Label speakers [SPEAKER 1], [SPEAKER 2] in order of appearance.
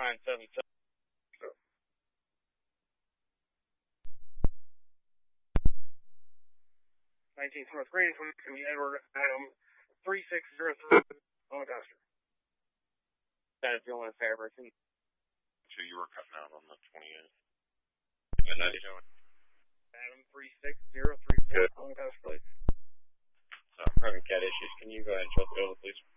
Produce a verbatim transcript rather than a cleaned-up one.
[SPEAKER 1] nine seven seven. nineteen North Green from Edward Adam three six zero three on Augusta. That's the only fabric.
[SPEAKER 2] So you were cutting out on the twenty-eighth.
[SPEAKER 1] And how you doing? Adam three six zero three four on Augusta, please.
[SPEAKER 2] So I'm having cat issues. Can you go ahead and shut the door, please?